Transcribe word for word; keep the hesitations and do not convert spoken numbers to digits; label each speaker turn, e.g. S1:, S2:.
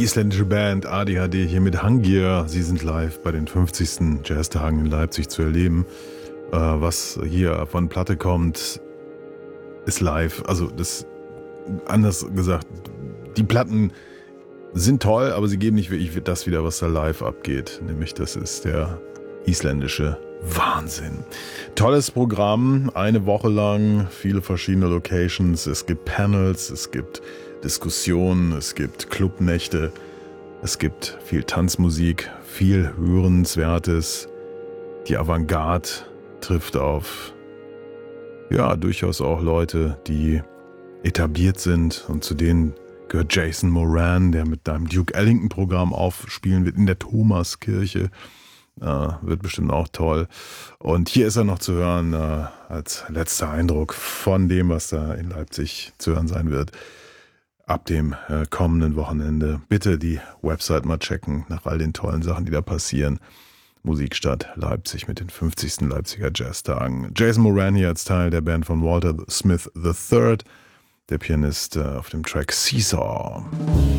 S1: Die isländische Band A D H D hier mit Hangir. Sie sind live bei den fünfzigsten Jazztagen in Leipzig zu erleben. Äh, was hier von Platte kommt, ist live. Also das, anders gesagt, die Platten sind toll, aber sie geben nicht wirklich das wieder, was da live abgeht. Nämlich das ist der isländische Wahnsinn. Tolles Programm, eine Woche lang, viele verschiedene Locations. Es gibt Panels, es gibt Diskussionen, es gibt Clubnächte, es gibt viel Tanzmusik, viel Hörenswertes. Die Avantgarde trifft auf, ja, durchaus auch Leute, die etabliert sind, und zu denen gehört Jason Moran, der mit deinem Duke Ellington-Programm aufspielen wird in der Thomaskirche. Äh, wird bestimmt auch toll. Und hier ist er noch zu hören äh, als letzter Eindruck von dem, was da in Leipzig zu hören sein wird. Ab dem äh, kommenden Wochenende. Bitte die Website mal checken nach all den tollen Sachen, die da passieren. Musikstadt Leipzig mit den fünfzigsten Leipziger Jazztagen. Jason Moran hier als Teil der Band von Walter Smith the Third. Der Pianist äh, auf dem Track Seesaw.